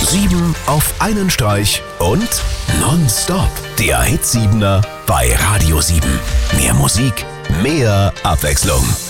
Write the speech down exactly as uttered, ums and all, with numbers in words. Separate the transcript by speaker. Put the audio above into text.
Speaker 1: Sieben auf einen Streich und nonstop. Der Hit Siebener bei Radio sieben. Mehr Musik, mehr Abwechslung.